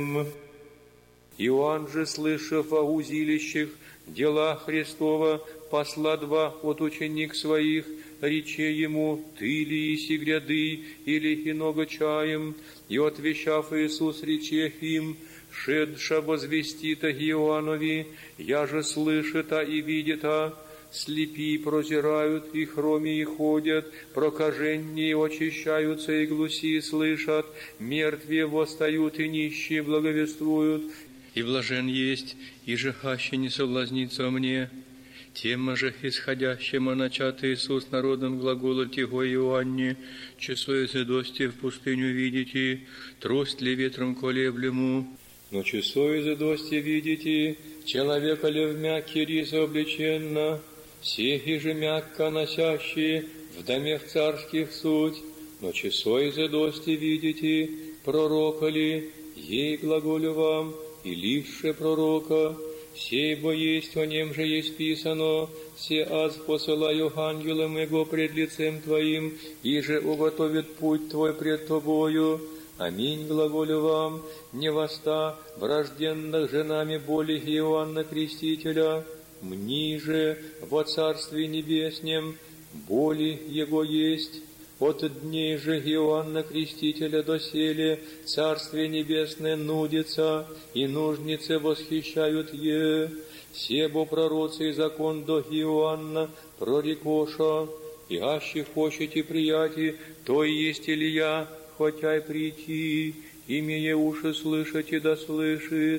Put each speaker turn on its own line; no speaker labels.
Иоанн же, слышав о узилищах дела Христова, посла два от ученик своих, рече ему: «Ты ли иси гряды, или иного чаем?» И отвечав Иисус, рече им: «Шедша возвестита Иоаннови, я же слышита и видита, слепи прозирают, и хромии ходят, прокаженные очищаются, и глухие слышат, мертвые восстают, и нищие благовествуют.
И блажен есть, и же аще не соблазнится мне, тем же исходящему начат Иисус народом глаголот его Иоанне, часо изыдости в пустыню видите, трость ли ветром колеблему.
Но часо изыдости видите, человека ли в мягкий рис облеченно, сехи же мягко носящие в домах царских суть. Но часо изыдости видите, пророка ли, ей глаголю вам, и лише пророка, сей бо есть о нем же есть писано, се аз посылаю ангелом его пред лицем твоим, и же уготовит путь твой пред тобою. Аминь, глаголю вам, невоста вражденных женами боли Иоанна Крестителя, мне же во Царстве Небеснем боли его есть. От дней же Иоанна Крестителя доселе Царствие Небесное нудится, и нужницы восхищают е. Себо пророцы и закон до Иоанна прорекоша, и аще хочете прияти, то и есть Илия, хотя и прийти, имея уши слышать и да слышит.